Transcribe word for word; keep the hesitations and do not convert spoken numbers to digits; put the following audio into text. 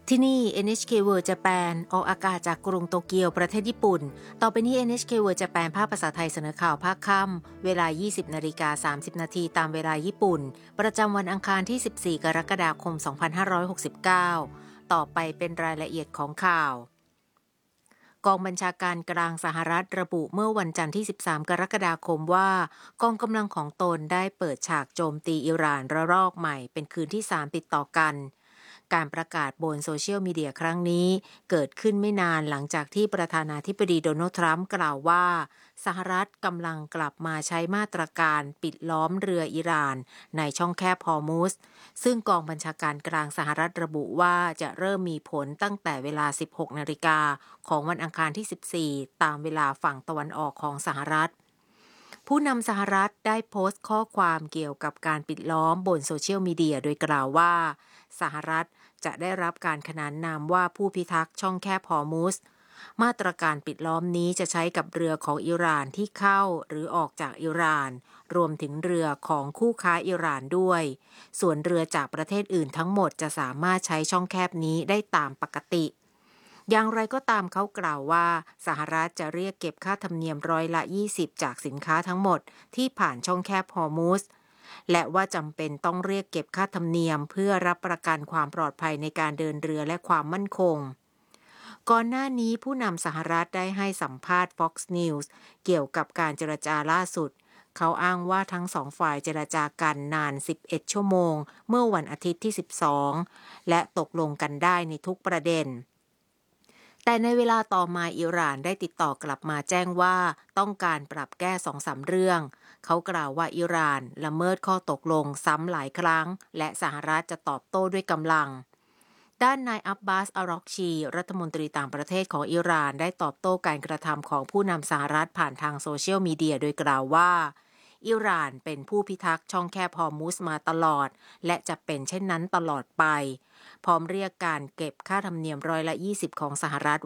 ที่นี่ เอ็น เอช เค World Japan ออกอากาศจากกรุงโตเกียวประเทศญี่ปุ่นต่อไปนี้ เอ็น เอช เค World Japan ภาคภาษาไทยเสนอข่าวภาคค่ำเวลา ยี่สิบนาฬิกาสามสิบนาทีตามเวลาญี่ปุ่นประจำวันอังคารที่ สิบสี่ กรกฎาคม สองพันห้าร้อยหกสิบเก้า ต่อไปเป็นรายละเอียดของข่าวกองบัญชาการกลางสหรัฐระบุเมื่อวันจันทร์ที่ สิบสาม กรกฎาคมว่ากองกำลังของตนได้เปิดฉากโจมตีอิหร่านระลอกใหม่เป็นคืนที่ สาม ติดต่อกันการประกาศบนโซเชียลมีเดียครั้งนี้เกิดขึ้นไม่นานหลังจากที่ประธานาธิบดีโดนัลด์ทรัมป์กล่าวว่าสหรัฐกำลังกลับมาใช้มาตรการปิดล้อมเรืออิหร่านในช่องแคบฮอร์มุซซึ่งกองบัญชาการกลางสหรัฐระบุว่าจะเริ่มมีผลตั้งแต่เวลา สิบหกนาฬิกาของวันอังคารที่ สิบสี่ ตามเวลาฝั่งตะวันออกของสหรัฐผู้นำสหรัฐได้โพสต์ข้อความเกี่ยวกับการปิดล้อมบนโซเชียลมีเดียโดยกล่าวว่าสหรัฐจะได้รับการขนานนามว่าผู้พิทักษ์ช่องแคบฮอร์มุซมาตรการปิดล้อมนี้จะใช้กับเรือของอิหร่านที่เข้าหรือออกจากอิหร่านรวมถึงเรือของคู่ค้าอิหร่านด้วยส่วนเรือจากประเทศอื่นทั้งหมดจะสามารถใช้ช่องแคบนี้ได้ตามปกติอย่างไรก็ตามเขากล่าวว่าสหรัฐจะเรียกเก็บค่าธรรมเนียมร้อยละยี่สิบจากสินค้าทั้งหมดที่ผ่านช่องแคบฮอร์มุซและว่าจำเป็นต้องเรียกเก็บค่าธรรมเนียมเพื่อรับประกันความปลอดภัยในการเดินเรือและความมั่นคงก่อนหน้านี้ผู้นำสหรัฐได้ให้สัมภาษณ์ Fox News เกี่ยวกับการเจรจาล่าสุดเขาอ้างว่าทั้งสองฝ่ายเจรจากันนานสิบเอ็ดชั่วโมงเมื่อวันอาทิตย์ที่สิบสองและตกลงกันได้ในทุกประเด็นแต่ในเวลาต่อมาอิหร่านได้ติดต่อกลับมาแจ้งว่าต้องการปรับแก้ สองสาม เรื่องเขากล่าวว่าอิหร่านละเมิดข้อตกลงซ้ำหลายครั้งและสหรัฐจะตอบโต้ด้วยกำลังด้านนายอับบาส อารอกชีรัฐมนตรีต่างประเทศของอิหร่านได้ตอบโต้การกระทำของผู้นำสหรัฐผ่านทางโซเชียลมีเดียโดยกล่าวว่าอิหร่านเป็นผู้พิทักษ์ช่องแคบฮอร์มุซมาตลอดและจะเป็นเช่นนั้นตลอดไปพร้อมเรียกการเก็บค่าธรรมเนียมร้อยละยี่สิบของสหรัฐ